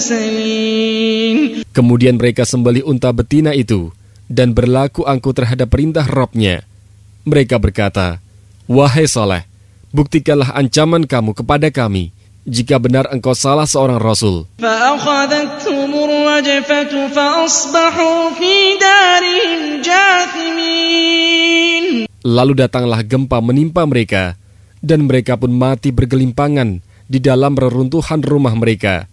Kemudian mereka sembelih unta betina itu dan berlaku angkuh terhadap perintah Rabb-Nya. Mereka berkata, "Wahai Saleh, buktikanlah ancaman kamu kepada kami, jika benar engkau salah seorang Rasul." Lalu datanglah gempa menimpa mereka, dan mereka pun mati bergelimpangan di dalam reruntuhan rumah mereka.